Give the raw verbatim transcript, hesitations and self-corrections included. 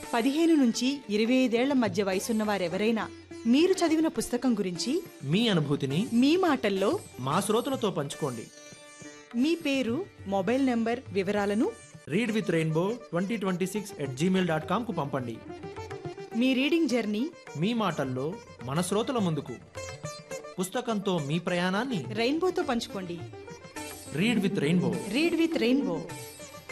పదిహేను నుంచి ఇరవై ఐదేళ్ల మధ్య వయసున్న వారెవరైనా మీరు చదివిన పుస్తకం గురించి మీ అనుభూతిని మీ మాటల్లో మా శ్రోతలతో పంచుకోండి. మీ పేరు, మొబైల్ నంబర్ వివరాలను read with rainbow twenty twenty six at Gmail dot కామ్కు పంపండి. మీ రీడింగ్ జర్నీ మీ మాటల్లో మన శ్రోతల ముందుకు. పుస్తకంతో మీ ప్రయాణాన్ని రెయిన్బోతో పంచుకోండి. Read with rainbow. Read with rainbow.